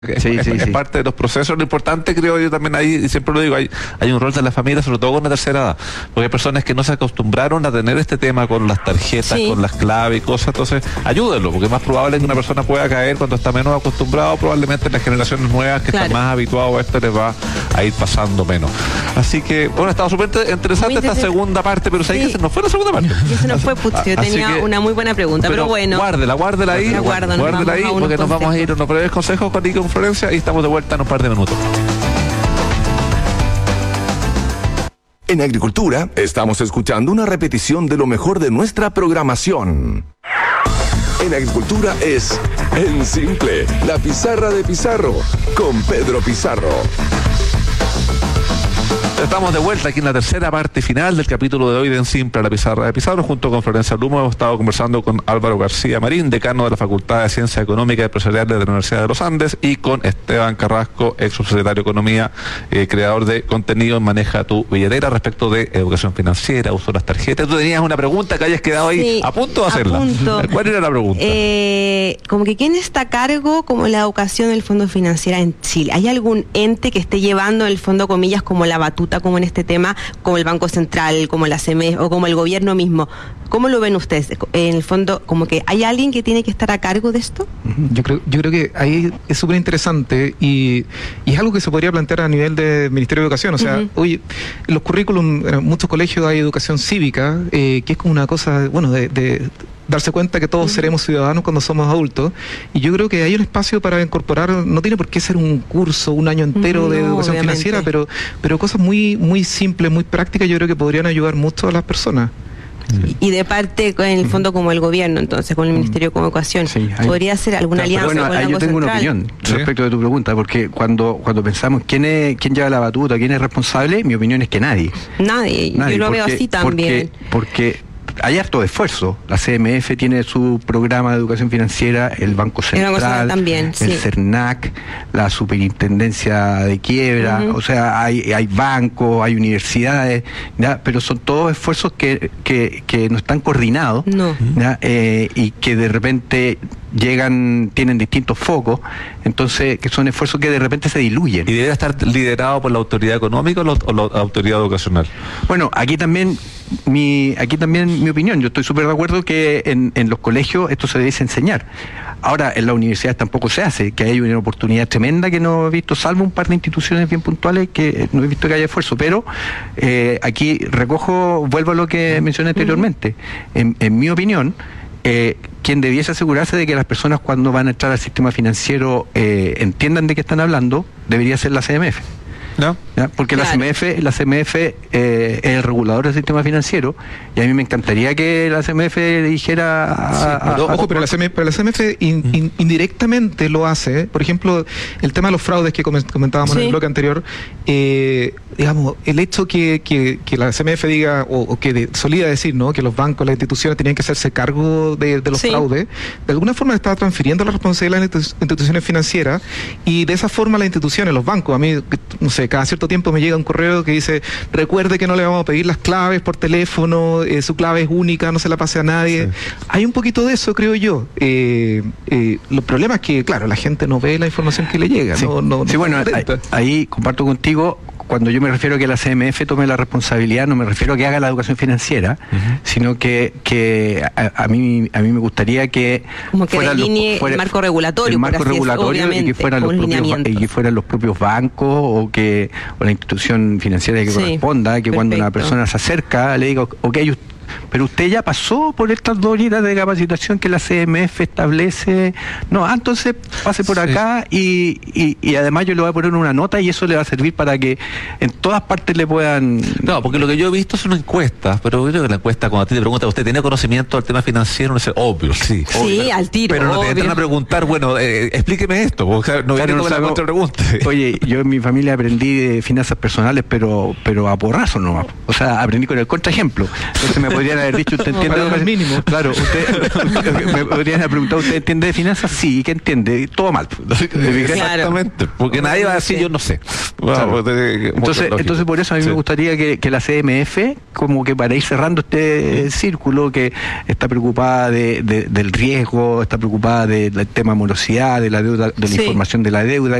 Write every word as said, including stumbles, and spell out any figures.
Es, Sí, es, sí, es sí. parte de los procesos. Lo importante, creo yo también ahí, y siempre lo digo, hay, hay un rol de la familia, sobre todo con la tercera edad, porque hay personas que no se acostumbraron a tener este tema con las tarjetas, Sí. con las claves y cosas, entonces ayúdenlo, porque es más probable que una persona pueda caer cuando está menos acostumbrado, probablemente las generaciones nuevas que Claro. están más habituados a esto les va a ir pasando menos. Así que, bueno, ha estado súper interesante Muy esta interesante. segunda parte, pero ¿sabes Sí. que se nos fue la segunda parte? Ya se nos fue, putz, yo Así tenía que- una muy buena pregunta, pero, bueno. Guárdela, guárdela ahí, La guardo, nos guárdela vamos ahí, a unos porque nos vamos a ir a consejos. unos breves consejos con Nico Florencia y estamos de vuelta en un par de minutos. En Agricultura estamos escuchando una repetición de lo mejor de nuestra programación. En Agricultura es En Simple, la pizarra de Pizarro, con Pedro Pizarro. Estamos de vuelta aquí en la tercera parte final del capítulo de hoy de En Simple, la pizarra de Pizarro, junto con Florencia Lumo. Hemos estado conversando con Álvaro García Marín, decano de la Facultad de Ciencias Económicas y Empresariales de la Universidad de los Andes, y con Esteban Carrasco, ex subsecretario de Economía, eh, creador de contenido en Maneja tu Billetera, respecto de educación financiera, uso de las tarjetas. Tú tenías una pregunta que hayas quedado ahí Sí, a punto de a hacerla. punto. ¿Cuál era la pregunta? Eh, como que ¿quién está a cargo como la educación del Fondo Financiera en Chile? ¿Hay algún ente que esté llevando el fondo, comillas, como la batuta, como en este tema, como el Banco Central, como la C M E o como el gobierno mismo? ¿Cómo lo ven ustedes? En el fondo, como que ¿hay alguien que tiene que estar a cargo de esto? Yo creo, yo creo que ahí es súper interesante y, y es algo que se podría plantear a nivel del Ministerio de Educación. O sea, Ujú. oye, en los currículum, en muchos colegios hay educación cívica, eh, que es como una cosa, bueno, de, de darse cuenta que todos Ujú. seremos ciudadanos cuando somos adultos. Y yo creo que hay un espacio para incorporar, no tiene por qué ser un curso, un año entero de No, educación obviamente. financiera, pero, pero cosas muy, muy simples, muy prácticas, yo creo que podrían ayudar mucho a las personas. Y de parte, en el fondo, como el gobierno, entonces, con el Ministerio de Educación, Sí, hay- ¿podría ser alguna alianza Bueno, con el ahí Banco yo tengo una Central? opinión Sí. respecto de tu pregunta, porque cuando cuando pensamos quién es quién lleva la batuta, quién es responsable, mi opinión es que nadie. Nadie, Nadie, yo lo veo porque- así también. Porque, porque hay harto esfuerzo. La C M F tiene su programa de educación financiera, el Banco El Banco Central Central, también, el sí. CERNAC, la Superintendencia de Quiebra, Ujú. o sea, hay, hay bancos, hay universidades, ¿ya? Pero son todos esfuerzos que, que, que no están coordinados. No. ¿ya? Eh, y que de repente llegan, tienen distintos focos, entonces que son esfuerzos que de repente se diluyen. ¿Y debería estar liderado por la autoridad económica o la, o la autoridad educacional? Bueno, aquí también mi aquí también mi opinión, yo estoy súper de acuerdo que en, en los colegios esto se debe enseñar. Ahora, en las universidades tampoco se hace, que hay una oportunidad tremenda que no he visto, salvo un par de instituciones bien puntuales que no he visto que haya esfuerzo, pero eh, aquí recojo, vuelvo a lo que mencioné anteriormente. En, en mi opinión, eh, quien debiese asegurarse de que las personas cuando van a entrar al sistema financiero eh, entiendan de qué están hablando, debería ser la C M F. ¿No? ¿Ya? Porque Claro. la C M F, la C M F eh, es el regulador del sistema financiero y a mí me encantaría que la C M F dijera a- a- Pero, a- ojo, pero la C M F, pero la C M F in- in- indirectamente lo hace. Por ejemplo, el tema de los fraudes que comen- comentábamos en Sí. el bloque anterior, eh, digamos, el hecho que, que, que la C M F diga, o, o que de- solía decir, ¿no?, que los bancos, las instituciones tenían que hacerse cargo de, de los Sí. fraudes, de alguna forma está transfiriendo la responsabilidad a las institu- instituciones financieras y de esa forma las instituciones, los bancos, a mí, no sé, cada cierto tiempo me llega un correo que dice, recuerde que no le vamos a pedir las claves por teléfono, eh, su clave es única, no se la pase a nadie. Sí. Hay un poquito de eso, creo yo. Eh, eh, los problemas es que, claro, la gente no ve la información que le llega. Sí, no, no, Sí, no bueno, está ahí, atenta. ahí comparto contigo, cuando yo me refiero a que la C M F tome la responsabilidad, no me refiero a que haga la educación financiera, sino que, que a, a mí a mí me gustaría que Como que fueran los- delinee el fuera- marco regulatorio, el por marco así decirlo, regulatorio y que obviamente, fueran los con propios, lineamientos. y que fueran los propios bancos o que o la institución financiera que Sí, corresponda, que cuando una perfecto. persona se acerca le diga, ok, usted, pero usted ya pasó por estas dos horitas de capacitación que la C M F establece. No, ah, entonces pase por Sí. acá y, y, y además yo le voy a poner una nota y eso le va a servir para que en todas partes le puedan... No, porque lo que yo he visto son encuestas, pero yo creo que la encuesta, cuando a ti te preguntan, ¿usted tiene conocimiento del tema financiero? No sé, obvio, sí. Sí, obvio, al tiro, Pero no te obvio. entran a preguntar, bueno, eh, explíqueme esto, porque o sea, no viene Claro, con no la sabemos- contrapregunta. Oye, yo en mi familia aprendí de finanzas personales, pero pero a porrazo nomás. O sea, aprendí con el contraejemplo. Entonces me podrían haber dicho, ¿usted entiende? Para el mínimo. Claro, usted, me podrían haber preguntado, ¿usted entiende de finanzas? Sí, ¿qué entiende? Todo mal. Exactamente, porque nadie va a decir yo no sé. Claro. Entonces, entonces por eso a mí Sí. me gustaría que, que la C M F, como que para ir cerrando este círculo, que está preocupada de, de- del riesgo, está preocupada de- del tema morosidad, de la deuda, de la Sí. información de la deuda,